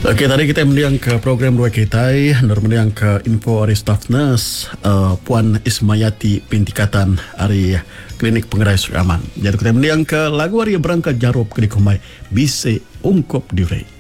Okey, tadi kita mendiang ke program dua kita, mendiang ke info dari staff nurse Puan Ismayati Pintikatan dari Klinik Pengerai Sukaman. Jadi kita mendiang ke lagu hari berangkat jarup ke dikumai bise ungkop diurei.